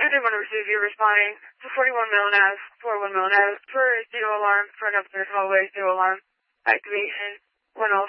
I did want to receive you responding to 41 Mill Ave, 41 Mill Ave, for zero alarm, for an upstairs hallway, zero alarm, activation, 103.